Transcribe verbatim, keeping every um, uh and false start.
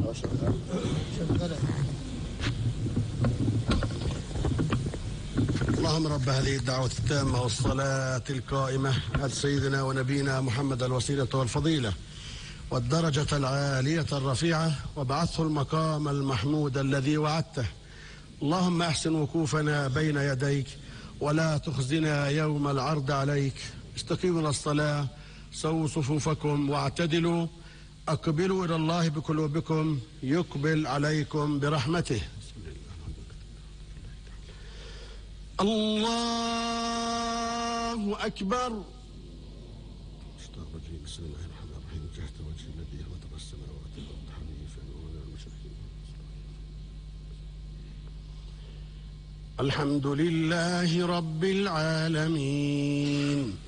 اللهم رب هذه الدعوة التامة والصلاة القائمة على سيدنا ونبينا محمد الوسيلة والفضيلة والدرجة العالية الرفيعة، وابعثه المقام المحمود الذي وعدته. اللهم أحسن وقوفنا بين يديك ولا تخزنا يوم العرض عليك. استقيموا إلى الصلاة، سووا صفوفكم واعتدلوا، أقبلوا إلى الله بقلوبكم يقبل عليكم برحمته. الله أكبر. بسم الله الرحمن الرحيم. جهت وجه الذي خلق السماوات والأرض حنيفا ومن المشركين. الحمد لله رب العالمين.